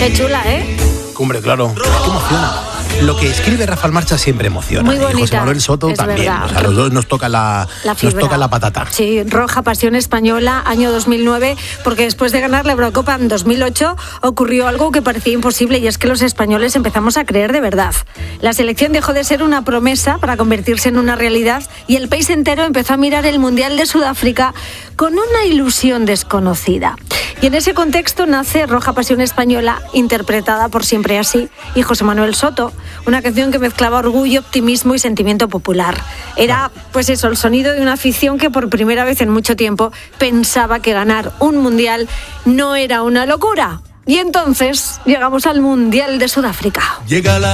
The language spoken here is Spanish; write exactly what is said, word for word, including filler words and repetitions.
Qué chula, ¿eh? Hombre, claro, qué emociona. Lo que escribe Rafael Marcha siempre emociona. Muy bonita, y José Manuel Soto es también. verdad. O sea, los dos nos toca la, La nos toca la patata. Sí, Roja Pasión Española, año dos mil nueve, porque después de ganar la Eurocopa en dos mil ocho ocurrió algo que parecía imposible, y es que los españoles empezamos a creer de verdad. La selección dejó de ser una promesa para convertirse en una realidad, y el país entero empezó a mirar el Mundial de Sudáfrica con una ilusión desconocida. Y en ese contexto nace Roja Pasión Española, interpretada por Siempre Así y José Manuel Soto, una canción que mezclaba orgullo, optimismo y sentimiento popular. Era, pues eso, el sonido de una afición que por primera vez en mucho tiempo pensaba que ganar un mundial no era una locura. Y entonces llegamos al Mundial de Sudáfrica. Llega la